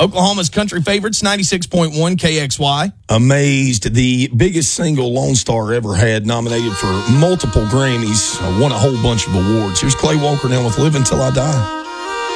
Oklahoma's country favorites, 96.1 KXY. Amazed, the biggest single Lone Star ever had, nominated for multiple Grammys, won a whole bunch of awards. Here's Clay Walker now with Live Until I Die.